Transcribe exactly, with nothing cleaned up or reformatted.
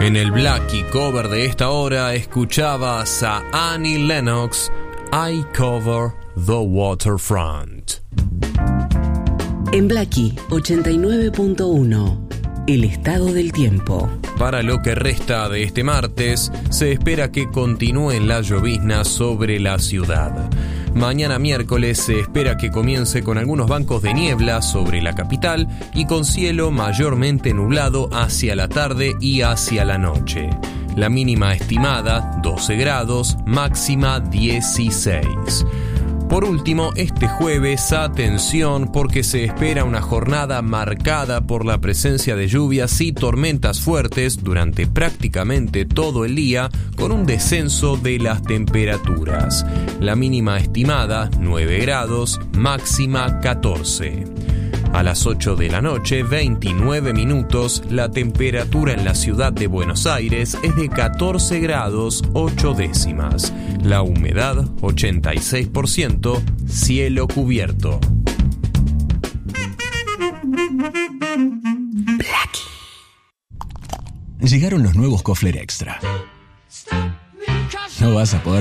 En el Blackie cover de esta hora escuchabas a Annie Lennox, I Cover the Waterfront. En Blackie ochenta y nueve punto uno, el estado del tiempo. Para lo que resta de este martes, se espera que continúen las lloviznas sobre la ciudad. Mañana miércoles se espera que comience con algunos bancos de niebla sobre la capital y con cielo mayormente nublado hacia la tarde y hacia la noche. La mínima estimada, doce grados, máxima dieciséis. Por último, este jueves, atención porque se espera una jornada marcada por la presencia de lluvias y tormentas fuertes durante prácticamente todo el día, con un descenso de las temperaturas. La mínima estimada, nueve grados, máxima catorce. A las ocho de la noche, veintinueve minutos, la temperatura en la ciudad de Buenos Aires es de catorce grados, ocho décimas. La humedad, ochenta y seis por ciento, cielo cubierto. Blackie. Llegaron los nuevos Kofler Extra. No vas a poder